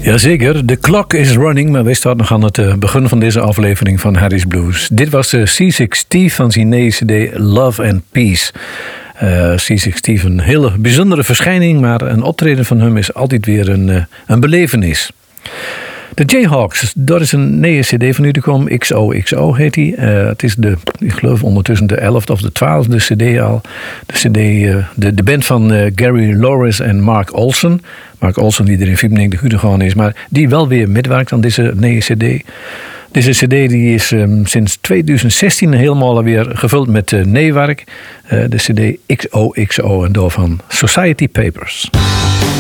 Jazeker, de clock is running, maar wij staan nog aan het begin van deze aflevering van Harry's Blues. Dit was C6 Steve van zijn nieuwe cd Love and Peace. C6 Steve, een hele bijzondere verschijning, maar een optreden van hem is altijd weer een belevenis. De Jayhawks, dat is een nieuwe cd van u te komen. XOXO heet die. Het is ik geloof ondertussen de 11e of de 12e cd al. De band van Gary Loris en Mark Olsen. Mark Olsen die er in 95 uur gegaan is, maar die wel weer metwerkt aan deze nieuwe cd. Deze cd die is sinds 2016 helemaal weer gevuld met nieuwwerk. De cd XOXO en daarvan Society Papers.